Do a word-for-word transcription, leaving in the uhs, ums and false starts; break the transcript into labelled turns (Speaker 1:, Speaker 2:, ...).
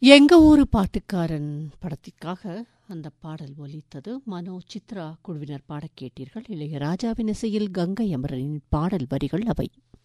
Speaker 1: எங்க ஊரு பாட்டுக்காரன் படத்திற்காக அந்த பாடல் ஒலித்தது. மனோ சித்ரா குழுவினர் பாடக் கேட்டீர்கள். இளையராஜாவின் இசையில் கங்கை அமரனின் பாடல் வரிகள் அவை.